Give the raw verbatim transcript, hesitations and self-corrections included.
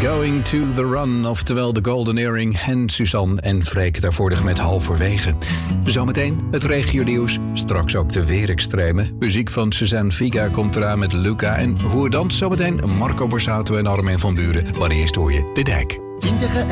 Going to the Run, oftewel de Golden Earring. En Suzanne en Freek daarvoor met Halverwege. Zometeen het regionieuws, straks ook de weerextremen. Muziek van Suzanne Vega komt eraan met Luca. En hoe dan zometeen Marco Borsato en Armin van Buuren. Maar eerst hoor je De Dijk.